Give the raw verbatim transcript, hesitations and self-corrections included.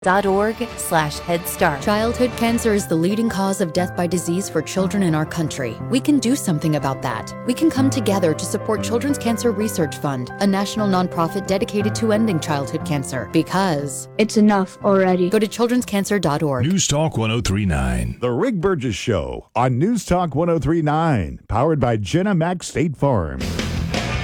dot org slash Head Start. Childhood cancer is the leading cause of death by disease for children in our country. We can do something about that. We can come together to support Children's Cancer Research Fund, a national nonprofit dedicated to ending childhood cancer. Because it's enough already. Go to children's cancer dot org. News Talk one oh three point nine. The Rick Burgess Show on News Talk one oh three point nine. Powered by Jenna Mac State Farm.